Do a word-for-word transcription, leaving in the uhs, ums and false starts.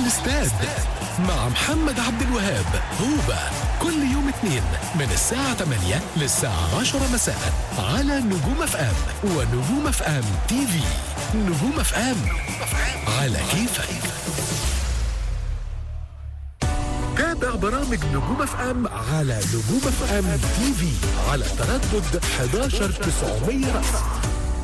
الاستاد مع محمد عبد الوهاب. هوبا كل يوم اثنين من الساعة ثمانية للساعة عشرة مساء على نجوم اف ام ونجوم اف ام تي في. نجوم اف ام على كيفك. تابع برامج نجوم اف ام على نجوم اف ام تي في على تردد احد عشر تسعمية رأس.